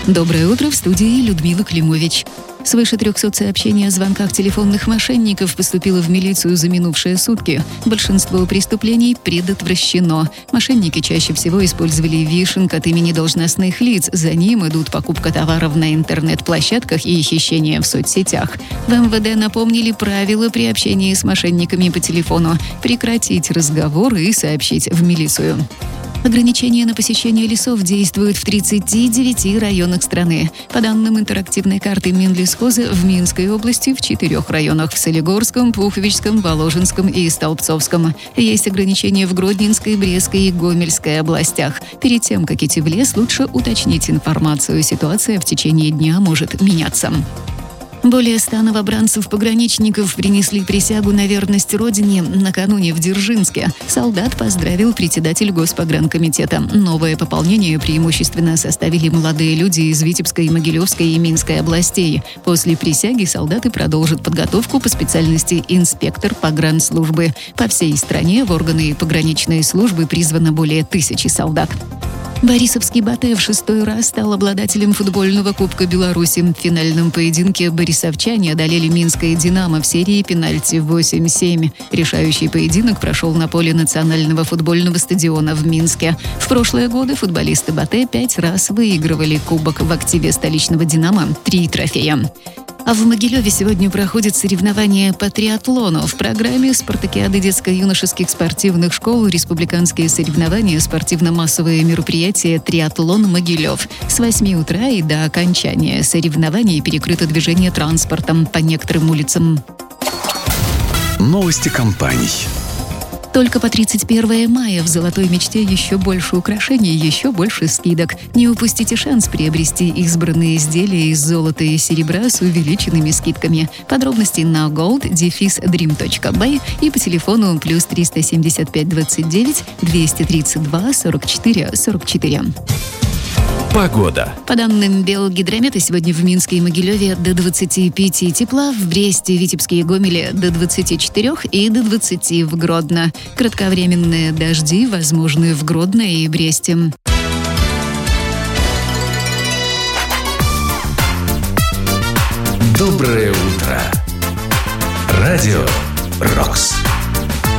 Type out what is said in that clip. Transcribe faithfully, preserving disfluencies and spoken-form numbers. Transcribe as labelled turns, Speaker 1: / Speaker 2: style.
Speaker 1: Доброе утро, в студии Людмила Климович. Свыше трехсот сообщений о звонках телефонных мошенников поступило в милицию за минувшие сутки. Большинство преступлений предотвращено. Мошенники чаще всего использовали вишинг от имени должностных лиц. За ним идут покупка товаров на интернет-площадках и хищения в соцсетях. В эм вэ дэ напомнили правила при общении с мошенниками по телефону. Прекратить разговоры и сообщить в милицию. Ограничения на посещение лесов действуют в тридцати девяти районах страны. По данным интерактивной карты Минлесхоза, в Минской области в четырех районах – в Солигорском, Пуховичском, Воложенском и Столбцовском. Есть ограничения в Гродненской, Брестской и Гомельской областях. Перед тем, как идти в лес, лучше уточнить информацию. Ситуация в течение дня может меняться. Более ста новобранцев-пограничников принесли присягу на верность Родине накануне в Дзержинске. Солдат поздравил председатель Госпогранкомитета. Новое пополнение преимущественно составили молодые люди из Витебской, Могилевской и Минской областей. После присяги солдаты продолжат подготовку по специальности инспектор погранслужбы. По всей стране в органы пограничной службы призвано более тысячи солдат. Борисовский «Батэ» в шестой раз стал обладателем футбольного Кубка Беларуси. В финальном поединке борисовчане одолели Минское «Динамо» в серии пенальти восемь семь. Решающий поединок прошел на поле национального футбольного стадиона в Минске. В прошлые годы футболисты «Батэ» пять раз выигрывали кубок. В активе столичного «Динамо» три трофея. А в Могилеве сегодня проходят соревнования по триатлону. В программе спартакиады детско-юношеских спортивных школ, республиканские соревнования, спортивно-массовые мероприятия «Триатлон Могилев». С восьми утра и до окончания соревнований перекрыто движение транспортом по некоторым улицам.
Speaker 2: Новости компаний.
Speaker 1: Только по тридцать первое мая в «Золотой мечте» еще больше украшений, еще больше скидок. Не упустите шанс приобрести избранные изделия из золота и серебра с увеличенными скидками. Подробности на gold dash dream точка by и по телефону плюс триста семьдесят пять двадцать девять двести тридцать два сорок четыре сорок четыре.
Speaker 2: Погода.
Speaker 1: По данным Белгидромета, сегодня в Минске и Могилеве до двадцати пяти тепла, в Бресте, Витебске и Гомеле до двадцати четырёх и до двадцати в Гродно. Кратковременные дожди возможны в Гродно и Бресте.
Speaker 2: Доброе утро. Радио «Рокс».